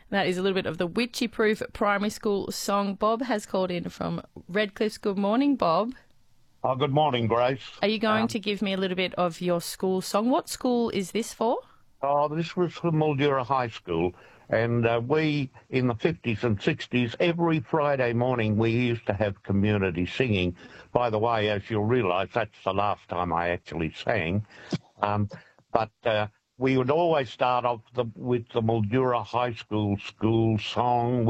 That is a little bit of the Witchy Proof Primary School song. Bob has called in from Redcliffs. Good morning, Bob. Oh, good morning, Grace. Are you going to give me a little bit of your school song? What school is this for? Oh, this was for Mildura High School, and we, in the 50s and 60s, every Friday morning we used to have community singing. By the way, as you'll realise, that's the last time I actually sang. But we would always start off with the Mildura High School song,